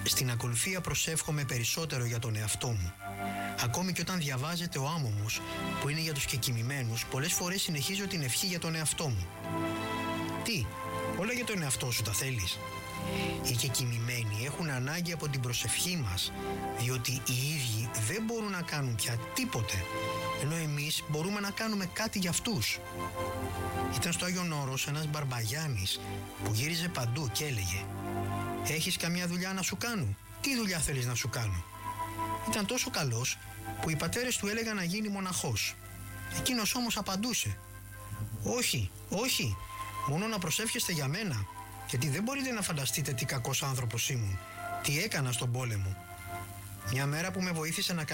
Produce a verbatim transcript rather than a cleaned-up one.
Στην ακολουθία προσεύχομαι περισσότερο για τον εαυτό μου. Ακόμη και όταν διαβάζεται ο άμωμος, που είναι για τους κεκοιμημένους, πολλές φορές συνεχίζω την ευχή για τον εαυτό μου. Τι, όλα για τον εαυτό σου τα θέλεις? Οι κεκοιμημένοι έχουν ανάγκη από την προσευχή μας, διότι οι ίδιοι δεν μπορούν να κάνουν πια τίποτε, ενώ εμείς μπορούμε να κάνουμε κάτι για αυτούς. Ήταν στο Άγιον Όρος ένας Μπαρμπαγιάννης που γύριζε παντού και έλεγε: «Έχεις καμιά δουλειά να σου κάνω? Τι δουλειά θέλεις να σου κάνω?» Ήταν τόσο καλός που οι πατέρες του έλεγαν να γίνει μοναχός. Εκείνος όμως απαντούσε: «Όχι, όχι, μόνο να προσεύχεστε για μένα, γιατί δεν μπορείτε να φανταστείτε τι κακός άνθρωπος ήμουν, τι έκανα στον πόλεμο. Μια μέρα που με βοήθησε να